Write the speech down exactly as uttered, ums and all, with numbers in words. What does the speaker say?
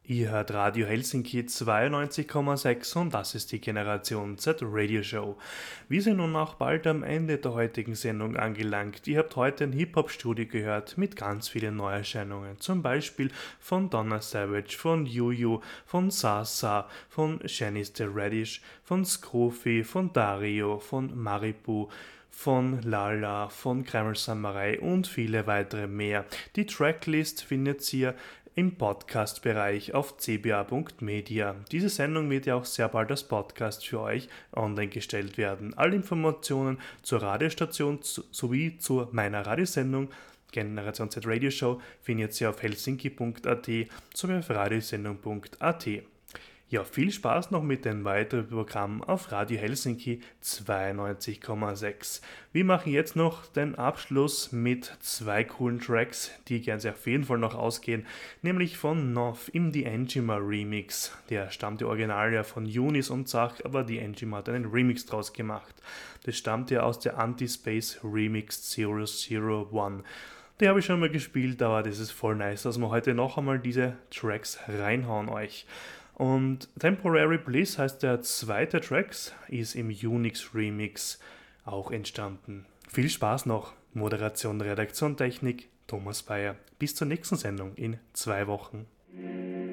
Ihr hört Radio Helsinki zweiundneunzig Komma sechs und das ist die Generation Z Radio Show. Wir sind nun auch bald am Ende der heutigen Sendung angelangt. Ihr habt heute ein Hip-Hop-Studio gehört mit ganz vielen Neuerscheinungen. Zum Beispiel von Donna Savage, von Juju, von Sasa, von Shanice the Radish, von Scrofi, von Dario, von Maribu, von Lala, von Kreml Samurai und viele weitere mehr. Die Tracklist findet ihr im Podcast-Bereich auf c b a punkt media. Diese Sendung wird ja auch sehr bald als Podcast für euch online gestellt werden. Alle Informationen zur Radiostation sowie zu meiner Radiosendung Generation Z Radio Show findet ihr auf helsinki punkt a t sowie auf radiosendung punkt a t. Ja, viel Spaß noch mit dem weiteren Programm auf Radio Helsinki zweiundneunzig Komma sechs. Wir machen jetzt noch den Abschluss mit zwei coolen Tracks, die gerne auf jeden Fall noch ausgehen, nämlich von Nov im The Enjima Remix. Der stammt ja original ja von Yunis und Zach, aber die Enjima hat einen Remix draus gemacht. Das stammt ja aus der Anti-Space Remix null null eins. Die habe ich schon mal gespielt, aber das ist voll nice, dass wir heute noch einmal diese Tracks reinhauen euch. Und Temporary Bliss heißt der zweite Tracks, ist im Unix Remix auch entstanden. Viel Spaß noch. Moderation, Redaktion, Technik, Thomas Bayer. Bis zur nächsten Sendung in zwei Wochen.